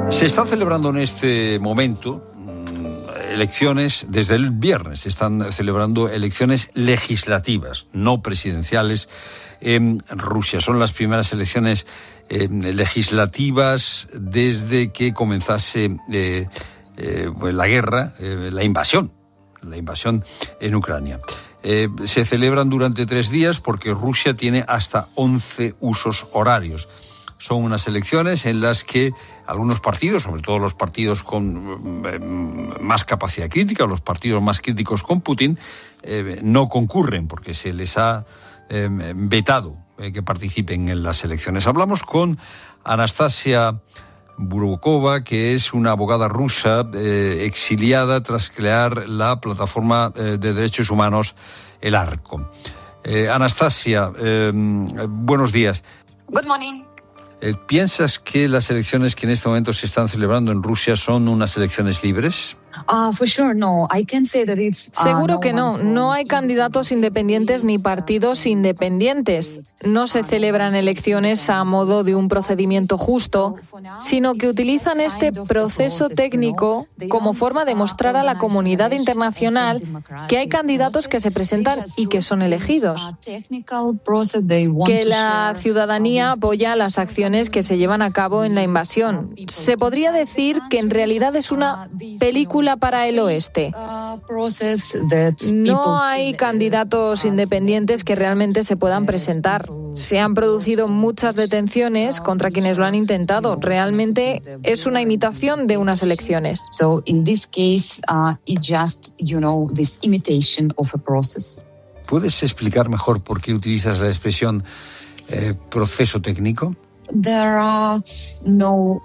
Se están celebrando en este momento elecciones, desde el viernes se están celebrando elecciones legislativas, no presidenciales, en Rusia. Son las primeras elecciones legislativas desde que comenzase la guerra, la invasión en Ucrania. Se celebran durante 3 días porque Rusia tiene hasta 11 usos horarios. Son unas elecciones en las que algunos partidos, sobre todo los partidos con más capacidad crítica, los partidos más críticos con Putin, no concurren porque se les ha vetado que participen en las elecciones. Hablamos con Anastasia Burokova, que es una abogada rusa exiliada tras crear la plataforma de derechos humanos El Arco. Anastasia, buenos días. Good morning. ¿Piensas que las elecciones que en este momento se están celebrando en Rusia son unas elecciones libres? For sure, no. I can say that it's, Seguro que no. No hay candidatos independientes ni partidos independientes. No se celebran elecciones a modo de un procedimiento justo, sino que utilizan este proceso técnico como forma de mostrar a la comunidad internacional que hay candidatos que se presentan y que son elegidos. Que la ciudadanía apoya las acciones que se llevan a cabo en la invasión. Se podría decir que en realidad es una película para el oeste. No hay candidatos independientes que realmente se puedan presentar. Se han producido muchas detenciones contra quienes lo han intentado. Realmente es una imitación de unas elecciones. So in this case, it's just, this imitation of a process. ¿Puedes explicar mejor por qué utilizas la expresión proceso técnico? No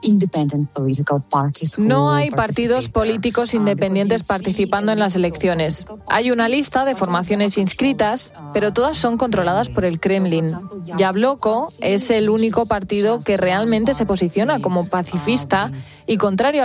hay partidos políticos independientes participando en las elecciones. Hay una lista de formaciones inscritas, pero todas son controladas por el Kremlin. Yabloko es el único partido que realmente se posiciona como pacifista y contrario